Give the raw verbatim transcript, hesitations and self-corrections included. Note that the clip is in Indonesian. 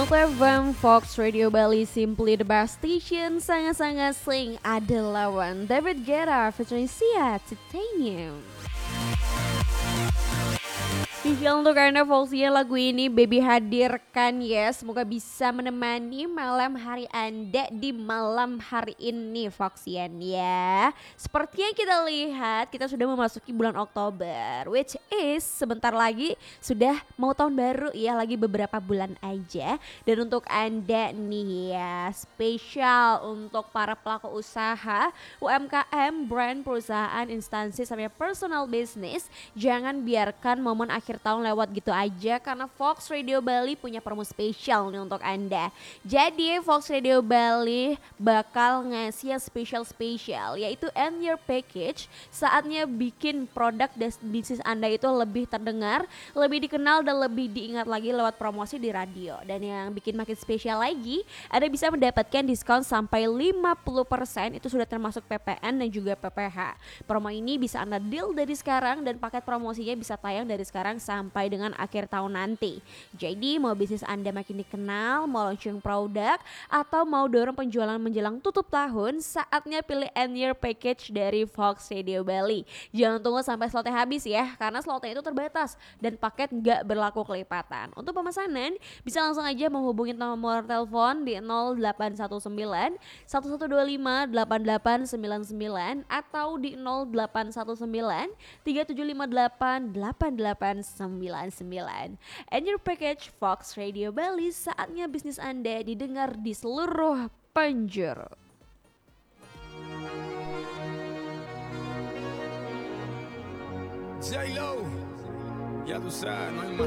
satu F M Fox Radio Bali, simply the best station. Sangat-sangat sing ada lawan David Guetta featuring Sia Titanium. Spesial untuk Anda Foxnya, lagu ini Baby hadirkan ya. Semoga bisa menemani malam hari Anda di malam hari ini Foxian ya. Seperti yang kita lihat, kita sudah memasuki bulan Oktober, which is sebentar lagi sudah mau tahun baru ya, lagi beberapa bulan aja. Dan untuk Anda nih ya, spesial untuk para pelaku usaha, U M K M, brand, perusahaan, instansi, sampai personal business, jangan biarkan momen akhir tahun lewat gitu aja, karena Fox Radio Bali punya promo spesial nih untuk Anda. Jadi Fox Radio Bali bakal ngasih yang spesial-spesial, yaitu end year package. Saatnya bikin produk dan bisnis Anda itu lebih terdengar, lebih dikenal, dan lebih diingat lagi lewat promosi di radio. Dan yang bikin makin spesial lagi, Anda bisa mendapatkan diskon sampai lima puluh persen, itu sudah termasuk P P N dan juga P P H. Promo ini bisa Anda deal dari sekarang, dan paket promosinya bisa tayang dari sekarang sampai dengan akhir tahun nanti. Jadi mau bisnis Anda makin dikenal, mau launching produk, atau mau dorong penjualan menjelang tutup tahun, saatnya pilih end year package dari Fox Radio Bali. Jangan tunggu sampai slotnya habis ya, karena slotnya itu terbatas dan paket nggak berlaku kelipatan. Untuk pemesanan bisa langsung aja menghubungi nomor telepon di nol delapan satu sembilan satu satu dua lima delapan delapan sembilan sembilan atau di nol delapan satu sembilan tiga tujuh lima delapan delapan delapan sembilan sembilan. And your package Fox Radio Bali, saatnya bisnis Anda didengar di seluruh penjuru. J-Lo, ya tú sabes, no hay más